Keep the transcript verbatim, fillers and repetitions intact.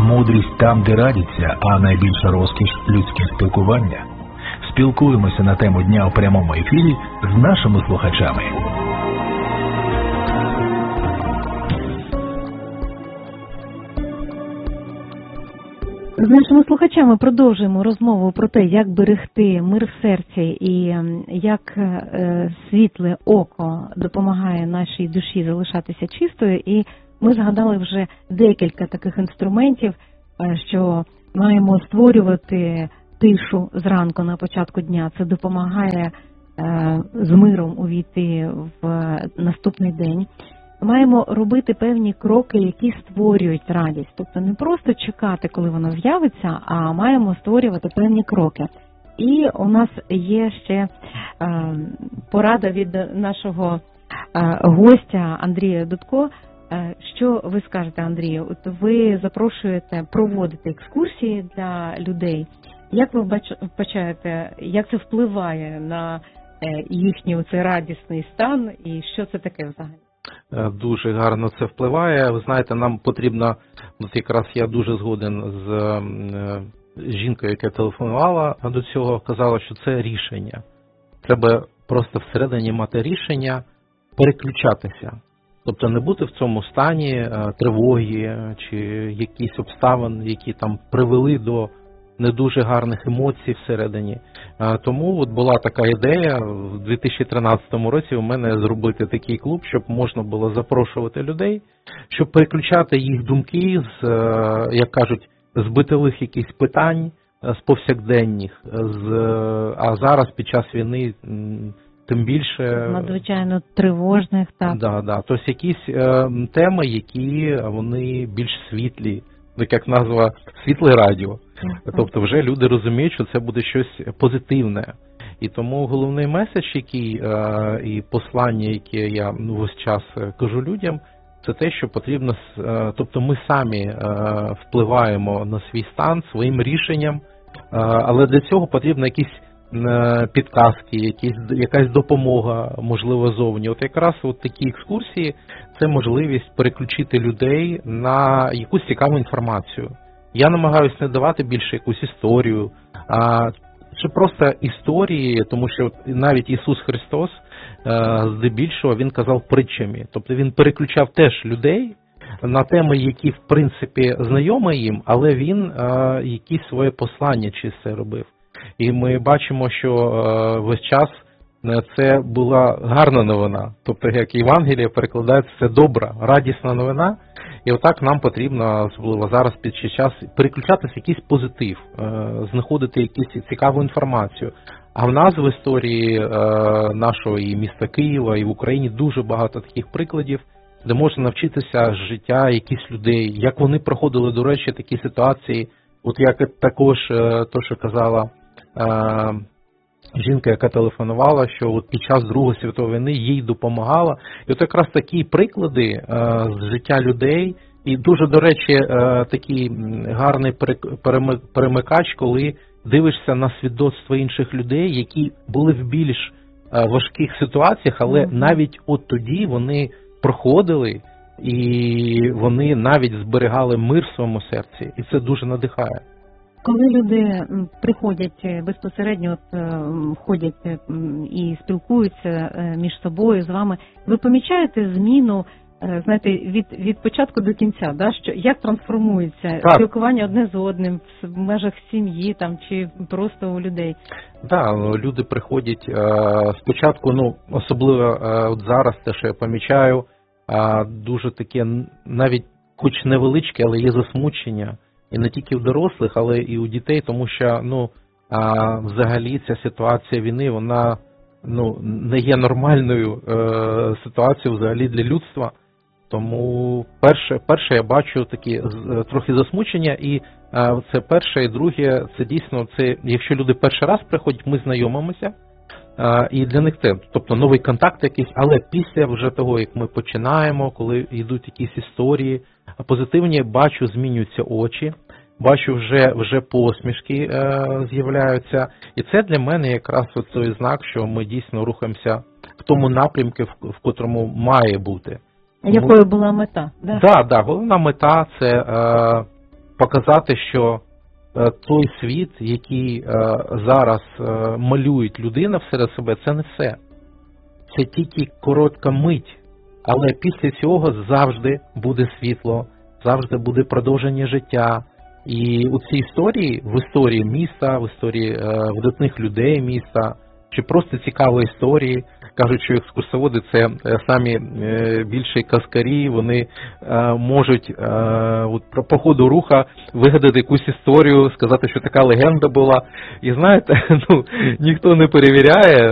Мудрість там, де радяться, а найбільша розкіш – людське спілкування. Спілкуємося на тему дня у прямому ефірі з нашими слухачами. З нашими слухачами продовжуємо розмову про те, як берегти мир в серці і як е, світле око допомагає нашій душі залишатися чистою. І ми згадали вже декілька таких інструментів, е, що маємо створювати тишу зранку на початку дня. Це допомагає е, з миром увійти в наступний день. Маємо робити певні кроки, які створюють радість. Тобто не просто чекати, коли вона з'явиться, а маємо створювати певні кроки. І у нас є ще е, порада від нашого е, гостя Андрія Дудко. Е, що ви скажете, Андрію? От ви запрошуєте проводити екскурсії для людей. Як ви бачите, як це впливає на е, їхній оцей радісний стан і що це таке взагалі? Дуже гарно це впливає. Ви знаєте, нам потрібно, от якраз я дуже згоден з жінкою, яка телефонувала до цього, казала, що це рішення. Треба просто всередині мати рішення переключатися. Тобто не бути в цьому стані тривоги чи якісь обставин, які там привели до не дуже гарних емоцій всередині. Тому от була така ідея в дві тисячі тринадцятому році у мене зробити такий клуб, щоб можна було запрошувати людей, щоб переключати їх думки з, як кажуть, з битових якихось питань, з повсякденних, з, а зараз під час війни тим більше... Надзвичайно тривожних, так. Да, да. Тобто якісь е, теми, які вони більш світлі, як назва «світле радіо». Тобто вже люди розуміють, що це буде щось позитивне. І тому головний меседж, який е, і послання, яке я ну, весь час кажу людям, це те, що потрібно, е, тобто ми самі е, впливаємо на свій стан своїм рішенням, е, але для цього потрібно якісь е, підказки, якісь, якась допомога, можливо, зовні. От якраз от такі екскурсії – це можливість переключити людей на якусь цікаву інформацію. Я намагаюся не давати більше якусь історію, а чи просто історії, тому що навіть Ісус Христос, здебільшого, Він казав притчами. Тобто Він переключав теж людей на теми, які, в принципі, знайомі їм, але Він якісь своє послання чисте робив. І ми бачимо, що весь час це була гарна новина. Тобто, як Євангеліє перекладається, це добра, радісна новина. І отак нам потрібно, особливо зараз під час, переключатися в якийсь позитив, знаходити якусь цікаву інформацію. А в нас в історії нашого і міста Києва, і в Україні дуже багато таких прикладів, де можна навчитися з життя якихось людей, як вони проходили, до речі, такі ситуації, от як також то, що казала жінка, яка телефонувала, що от під час Другої світової війни їй допомагала. І от якраз такі приклади е, з життя людей. І дуже, до речі, е, такий гарний перемикач, коли дивишся на свідоцтво інших людей, які були в більш е, важких ситуаціях, але mm-hmm. навіть от тоді вони проходили і вони навіть зберігали мир в своєму серці. І це дуже надихає. Коли люди приходять безпосередньо, от, ходять і спілкуються між собою з вами, ви помічаєте зміну, знаєте, від, від початку до кінця, да, що як трансформується так. спілкування одне з одним в межах сім'ї там чи просто у людей? Так, да, люди приходять спочатку, ну особливо от зараз те, що я помічаю, дуже таке, навіть хоч невеличке, але є засмучення. І не тільки у дорослих, але і у дітей, тому що, ну, а, взагалі ця ситуація війни, вона, ну, не є нормальною е, ситуацією взагалі для людства. Тому перше, перше я бачу такі трохи засмучення, і е, це перше, і друге, це дійсно, це, якщо люди перший раз приходять, ми знайомимося, е, і для них це, тобто новий контакт якийсь, але після вже того, як ми починаємо, коли йдуть якісь історії, позитивні, бачу, змінюються очі, бачу, вже, вже посмішки е, з'являються. І це для мене якраз той знак, що ми дійсно рухаємося в тому напрямку, в, в котрому має бути. Якою була мета? Так, да, да, головна мета – це е, показати, що е, той світ, який е, зараз е, малюють людина всеред себе, це не все. Це тільки коротка мить. Але після цього завжди буде світло, завжди буде продовження життя. І у цій історії, в історії міста, в історії е, видатних людей міста, чи просто цікаві історії, кажуть, що екскурсоводи – це самі е, більші казкарі, вони е, можуть е, от, по ходу руха вигадати якусь історію, сказати, що така легенда була. І знаєте, ну, ніхто не перевіряє,